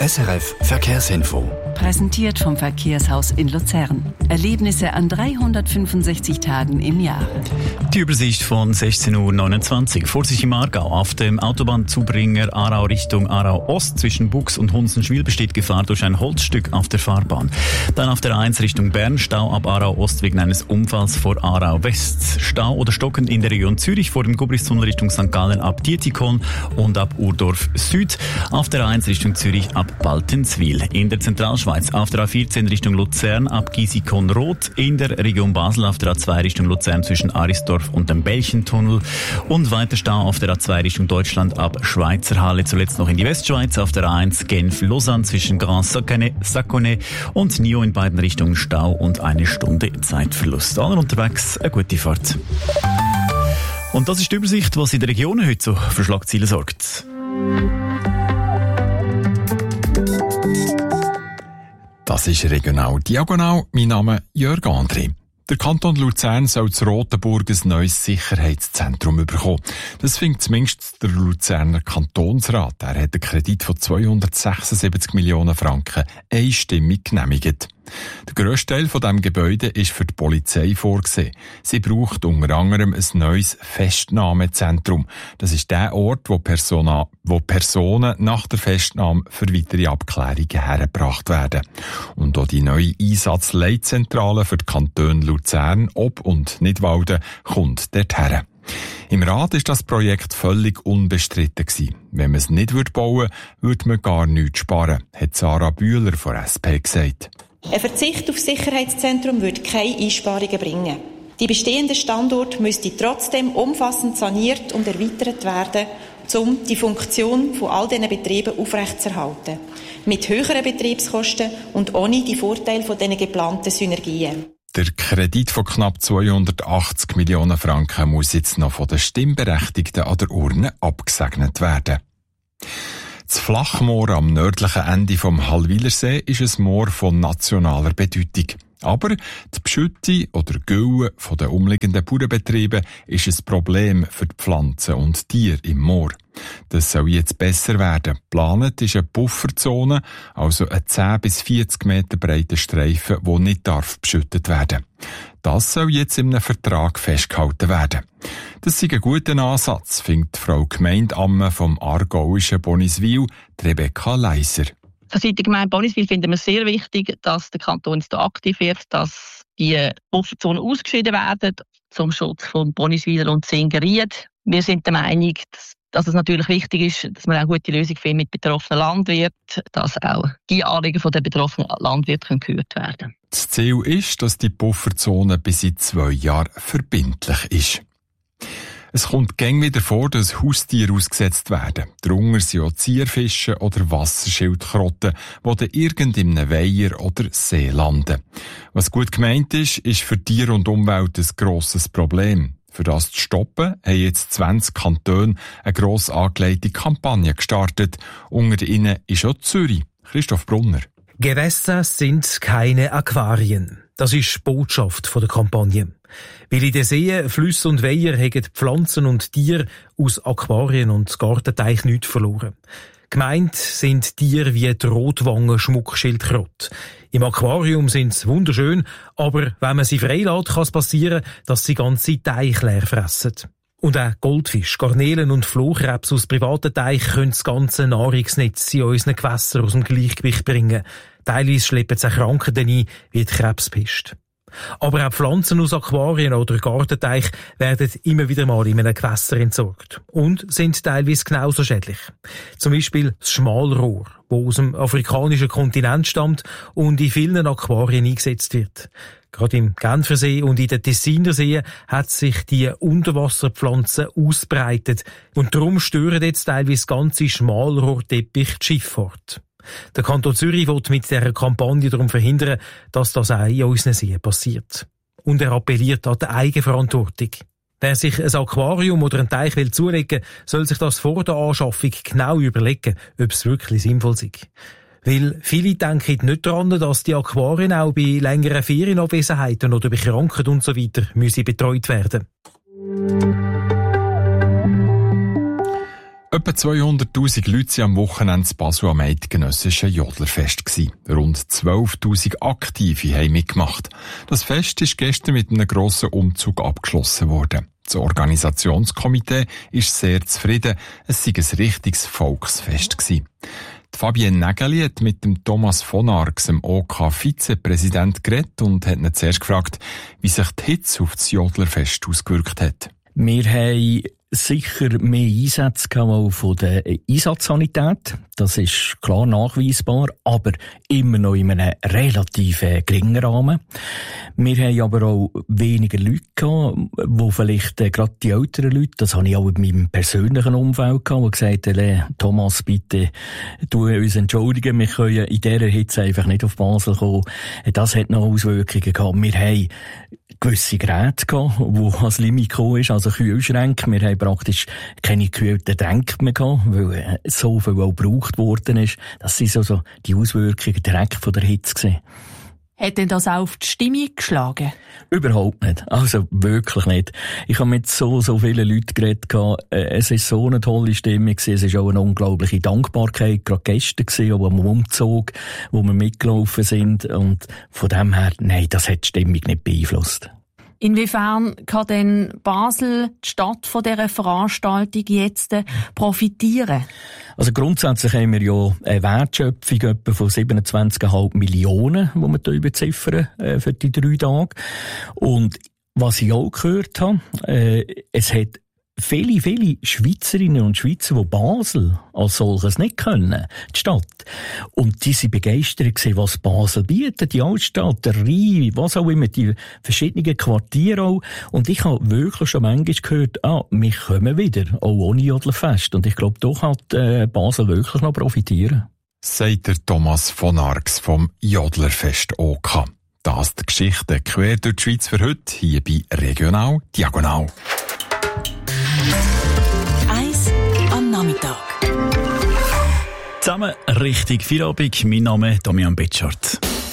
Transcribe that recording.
SRF Verkehrsinfo. Präsentiert vom Verkehrshaus in Luzern. Erlebnisse an 365 Tagen im Jahr. Die Übersicht von 16.29 Uhr. Vorsicht im Aargau. Auf dem Autobahnzubringer Aarau Richtung Aarau Ost zwischen Bux und Hunsenschwil besteht Gefahr durch ein Holzstück auf der Fahrbahn. Dann auf der 1 Richtung Bern Stau ab Aarau Ost wegen eines Unfalls vor Aarau West. Stau oder Stocken in der Region Zürich vor dem Gubristunnel Richtung St. Gallen ab Dietikon und ab Urdorf Süd. Auf der 1 Richtung Zürich ab Baltenswil. In der Zentralschweiz auf der A14 Richtung Luzern ab Gisikon-Rot. In der Region Basel auf der A2 Richtung Luzern zwischen Arisdorf und dem Belchentunnel. Und weiter Stau auf der A2 Richtung Deutschland ab Schweizerhalle. Zuletzt noch in die Westschweiz auf der A1 Genf-Lausanne zwischen Grand Saconnet und Nio in beiden Richtungen Stau und eine Stunde Zeitverlust. Alle unterwegs, eine gute Fahrt. Und das ist die Übersicht, was in der Region heute so für Schlagzeilen sorgt. Das ist regional diagonal. Mein Name Jörg André. Der Kanton Luzern soll zu Rotenburg ein neues Sicherheitszentrum bekommen. Das findet zumindest der Luzerner Kantonsrat. Er hat einen Kredit von 276 Millionen Franken einstimmig genehmigt. Der grösste Teil von diesem Gebäude ist für die Polizei vorgesehen. Sie braucht unter anderem ein neues Festnahmezentrum. Das ist der Ort, wo Personen nach der Festnahme für weitere Abklärungen hergebracht werden. Und auch die neue Einsatzleitzentrale für die Kantone Luzern, Ob und Nidwalden kommt dorthin. Im Rat ist das Projekt völlig unbestritten gewesen. Wenn man es nicht bauen würde, würde man gar nichts sparen, hat Sarah Bühler von SP gesagt. Ein Verzicht auf Sicherheitszentrum würde keine Einsparungen bringen. Die bestehende Standort müsste trotzdem umfassend saniert und erweitert werden, um die Funktion von all diesen Betrieben aufrechtzuerhalten. Mit höheren Betriebskosten und ohne die Vorteile von diesen geplanten Synergien. Der Kredit von knapp 280 Millionen Franken muss jetzt noch von den Stimmberechtigten an der Urne abgesegnet werden. Das Flachmoor am nördlichen Ende vom Hallwilersee ist ein Moor von nationaler Bedeutung. Aber die Beschütte oder Gülle von den umliegenden Bauernbetrieben ist ein Problem für die Pflanzen und Tiere im Moor. Das soll jetzt besser werden. Geplant ist eine Bufferzone, also ein 10 bis 40 Meter breiter Streifen, der nicht beschüttet werden darf. Das soll jetzt in einem Vertrag festgehalten werden. Das ist ein guter Ansatz, findet Frau Gemeindeamme vom aargauischen Boniswil, Rebecca Leiser. Von Seiten der Gemeinde Boniswil finden wir es sehr wichtig, dass der Kanton jetzt aktiv wird, dass die Bufferzonen ausgeschieden werden zum Schutz von Boniswiler und Singeried. Wir sind der Meinung, dass es natürlich wichtig ist, dass man auch gute Lösungen findet mit betroffenen Landwirten, dass auch die Anliegen der betroffenen Landwirte gehört werden können. Das Ziel ist, dass die Bufferzone bis in 2 Jahren verbindlich ist. Es kommt gäng wieder vor, dass Haustiere ausgesetzt werden. Darunter sind auch Zierfische oder Wasserschildkröten, die dann irgendeinem Weiher oder See landen. Was gut gemeint ist, ist für Tier und Umwelt ein grosses Problem. Für das zu stoppen, haben jetzt 20 Kantone eine gross angelegte Kampagne gestartet. Unter ihnen ist auch Zürich. Christoph Brunner. Gewässer sind keine Aquarien. Das ist die Botschaft der Kampagne. Weil in den Seen, Flüssen und Weiher haben Pflanzen und Tiere aus Aquarien und Gartenteich nichts verloren. Gemeint sind Tiere wie die Rotwangen-Schmuckschildkröte. Im Aquarium sind sie wunderschön, aber wenn man sie freilässt, kann es passieren, dass sie ganze Teiche leer fressen. Und auch Goldfisch, Garnelen und Flohkrebs aus privaten Teichen können das ganze Nahrungsnetz in unseren Gewässern aus dem Gleichgewicht bringen. Teilweise schleppen sie auch Krankheiten ein, wie die Krebspest. Aber auch Pflanzen aus Aquarien oder Gartenteich werden immer wieder mal in einem Gewässer entsorgt und sind teilweise genauso schädlich. Zum Beispiel das Schmalrohr, das aus dem afrikanischen Kontinent stammt und in vielen Aquarien eingesetzt wird. Gerade im Genfersee und in den Tessiner Seen hat sich die Unterwasserpflanze ausbreitet und darum stören jetzt teilweise ganze Schmalrohrteppiche die Schifffahrt. Der Kanton Zürich will mit dieser Kampagne darum verhindern, dass das auch in unseren Seen passiert. Und er appelliert an die Eigenverantwortung. Wer sich ein Aquarium oder einen Teich zulegen will, soll sich das vor der Anschaffung genau überlegen, ob es wirklich sinnvoll ist. Weil viele denken nicht daran, dass die Aquarien auch bei längeren Ferienabwesenheiten oder bei Krankheit und so weiter betreut werden. Etwa 200'000 Leute waren am Wochenende in Basel am eidgenössischen Jodlerfest gewesen. Rund 12'000 Aktive haben mitgemacht. Das Fest ist gestern mit einem grossen Umzug abgeschlossen worden. Das Organisationskomitee ist sehr zufrieden. Es war ein richtiges Volksfest gewesen. Die Fabienne Nägeli hat mit dem Thomas von Arx, dem OK-Vizepräsident, geredet und hat ihn zuerst gefragt, wie sich die Hitze auf das Jodlerfest ausgewirkt hat. Wir haben sicher mehr Einsätze gehabt von der Einsatzsanität. Das ist klar nachweisbar, aber immer noch in einem relativ geringen Rahmen. Wir haben aber auch weniger Leute gehabt, wo vielleicht gerade die älteren Leute, das habe ich auch in meinem persönlichen Umfeld gehabt, die gesagt haben, Thomas, bitte, du uns entschuldigen, wir können in dieser Hitze einfach nicht auf Basel kommen. Das hat noch Auswirkungen gehabt. Wir haben gewisse Geräte gehabt, wo ans Limit gekommen ist, also Kühlschränke. Wir haben praktisch keine gekühlten Tränke mehr gehabt, weil so viel auch gebraucht worden ist. Das sind so die Auswirkungen direkt von der Hitze gewesen. Hat denn das auch auf die Stimmung geschlagen? Überhaupt nicht. Also wirklich nicht. Ich habe mit so vielen Leuten geredet. Es ist so eine tolle Stimmung gewesen. Es ist auch eine unglaubliche Dankbarkeit. Gerade Gäste gewesen, auch am Umzug, wo wir mitgelaufen sind. Und von dem her, nein, das hat die Stimmung nicht beeinflusst. Inwiefern kann denn Basel, die Stadt von dieser Veranstaltung, jetzt profitieren? Also grundsätzlich haben wir ja eine Wertschöpfung etwa von 27,5 Millionen, die wir hier beziffern für die 3 Tage. Und was ich auch gehört habe, es hat viele Schweizerinnen und Schweizer, die Basel als solches nicht können, die Stadt. Und die sind begeistert gewesen, was Basel bietet, die Altstadt, der Rhein, was auch immer, die verschiedenen Quartiere auch. Und ich habe wirklich schon manchmal gehört, wir kommen wieder, auch ohne Jodlerfest. Und ich glaube, doch hat Basel wirklich noch profitieren. Sagt der Thomas von Arx vom Jodlerfest OK. Das die Geschichte quer durch die Schweiz für heute, hier bei Regional Diagonal. Eis am Nachmittag. Zusammen richtig Feierabend. Mein Name ist Damian Betschart.